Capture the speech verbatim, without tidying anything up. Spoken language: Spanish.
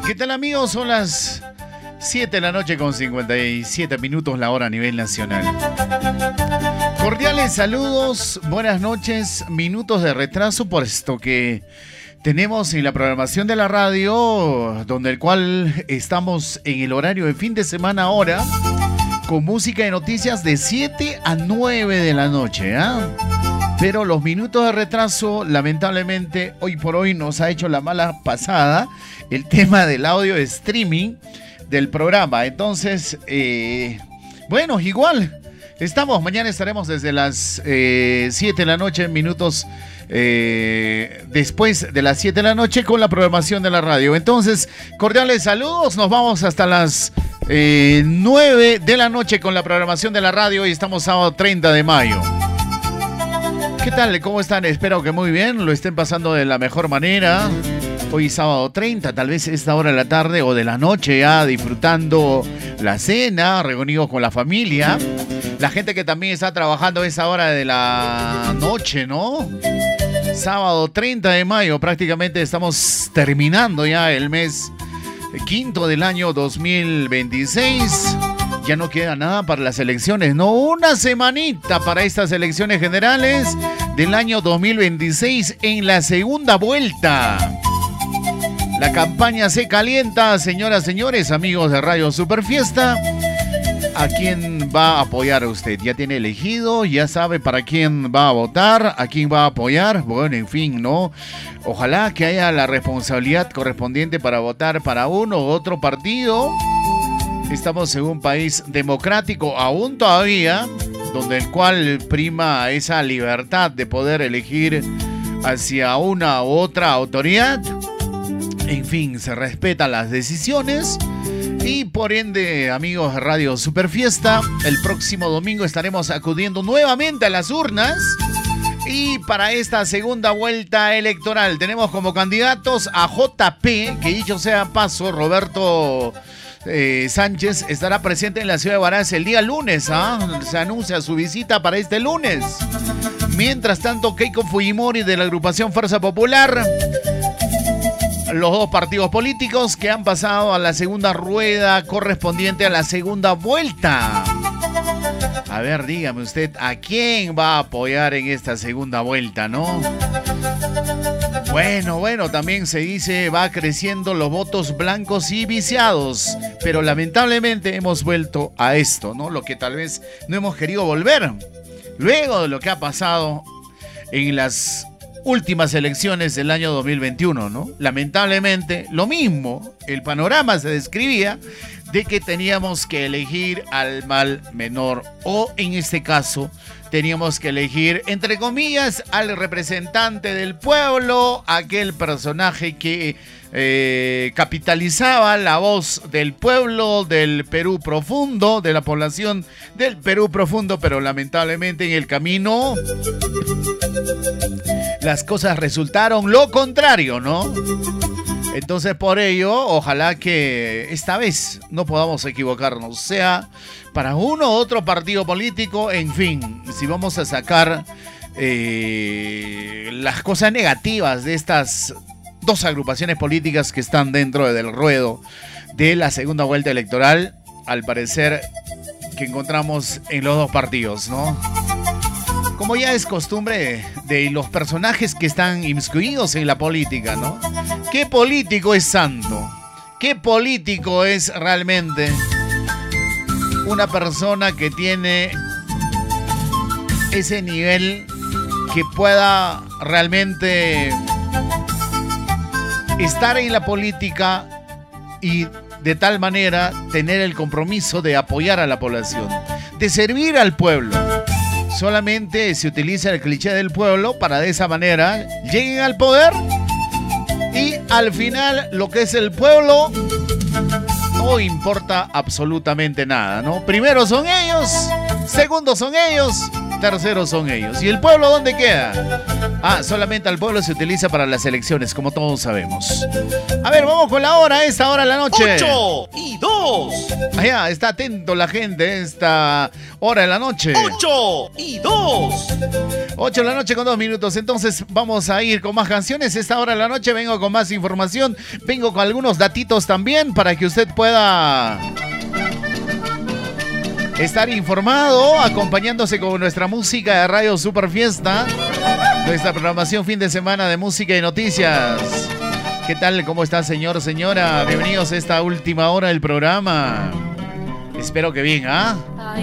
¿Qué tal, amigos? Son las siete de la noche con cincuenta y siete minutos la hora a nivel nacional. Cordiales saludos, buenas noches, minutos de retraso por esto que tenemos en la programación de la radio, donde el cual estamos en el horario de fin de semana ahora, con música y noticias de siete a nueve de la noche, ¿ah? ¿eh? Pero los minutos de retraso, lamentablemente, hoy por hoy nos ha hecho la mala pasada el tema del audio de streaming del programa. Entonces, eh, bueno, igual, estamos, mañana estaremos desde las eh, siete de la noche, minutos eh, después de las siete de la noche con la programación de la radio. Entonces, cordiales saludos, nos vamos hasta las eh, nueve de la noche con la programación de la radio y estamos sábado treinta de mayo. ¿Qué tal? ¿Cómo están? Espero que muy bien, lo estén pasando de la mejor manera. Hoy sábado treinta, tal vez esta hora de la tarde o de la noche ya disfrutando la cena, reunidos con la familia. La gente que también está trabajando a esa hora de la noche, ¿no? Sábado treinta de mayo, prácticamente estamos terminando ya el mes quinto del año dos mil veintiséis. Ya no queda nada para las elecciones, no, una semanita para estas elecciones generales del año dos mil veintiséis en la segunda vuelta. La campaña se calienta, señoras, señores, amigos de Radio Superfiesta. ¿A quién va a apoyar usted? ¿Ya tiene elegido? ¿Ya sabe para quién va a votar? ¿A quién va a apoyar? Bueno, en fin, ¿no? Ojalá que haya la responsabilidad correspondiente para votar para uno u otro partido. Estamos en un país democrático aún todavía, donde el cual prima esa libertad de poder elegir hacia una u otra autoridad. En fin, se respetan las decisiones y por ende, amigos de Radio Superfiesta, el próximo domingo estaremos acudiendo nuevamente a las urnas y para esta segunda vuelta electoral tenemos como candidatos a J P, que dicho sea paso, Roberto eh, Sánchez estará presente en la ciudad de Huaraz el día lunes, ¿ah? Se anuncia su visita para este lunes. Mientras tanto, Keiko Fujimori de la agrupación Fuerza Popular, los dos partidos políticos que han pasado a la segunda rueda correspondiente a la segunda vuelta. A ver, dígame usted, ¿a quién va a apoyar en esta segunda vuelta, no? Bueno, bueno, también se dice va creciendo los votos blancos y viciados, pero lamentablemente hemos vuelto a esto, ¿no? Lo que tal vez no hemos querido volver, luego de lo que ha pasado en las últimas elecciones del año dos mil veintiuno, ¿no? Lamentablemente, lo mismo, el panorama se describía de que teníamos que elegir al mal menor, o en este caso, teníamos que elegir, entre comillas, al representante del pueblo, aquel personaje que eh, capitalizaba la voz del pueblo, del Perú profundo, de la población del Perú profundo, pero lamentablemente en el camino las cosas resultaron lo contrario, ¿no? Entonces, por ello, ojalá que esta vez no podamos equivocarnos, sea para uno u otro partido político, en fin, si vamos a sacar eh, las cosas negativas de estas dos agrupaciones políticas que están dentro del ruedo de la segunda vuelta electoral, al parecer que encontramos en los dos partidos, ¿no? Como ya es costumbre de los personajes que están inmiscuidos en la política, ¿no? ¿Qué político es santo? ¿Qué político es realmente una persona que tiene ese nivel que pueda realmente estar en la política y de tal manera tener el compromiso de apoyar a la población, de servir al pueblo? Solamente se utiliza el cliché del pueblo para de esa manera lleguen al poder y al final lo que es el pueblo no importa absolutamente nada, ¿no? Primero son ellos Segundo son ellos. Terceros son ellos. ¿Y el pueblo dónde queda? Ah, solamente al pueblo se utiliza para las elecciones, como todos sabemos. A ver, vamos con la hora, esta hora de la noche. ocho y dos. Allá, está atento la gente, esta hora de la noche. ocho y dos. ocho de la noche con dos minutos. Entonces vamos a ir con más canciones. Esta hora de la noche vengo con más información. Vengo con algunos datitos también para que usted pueda estar informado, acompañándose con nuestra música de Radio Super Fiesta, nuestra programación fin de semana de música y noticias. ¿Qué tal? ¿Cómo está, señor, señora? Bienvenidos a esta última hora del programa. Espero que bien, ¿ah?